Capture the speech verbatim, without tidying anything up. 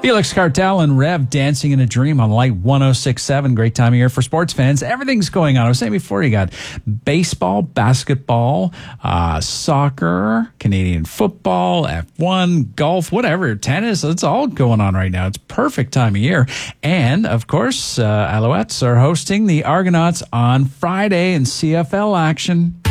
Felix Cartel and Rev dancing in a dream on Light one oh six point seven. Great time of year for sports fans. Everything's going on. I was saying before, you got baseball, basketball, uh, soccer, Canadian football, F one, golf, whatever, tennis. It's all going on right now. It's perfect time of year. And, of course, uh, Alouettes are hosting the Argonauts on Friday in C F L action.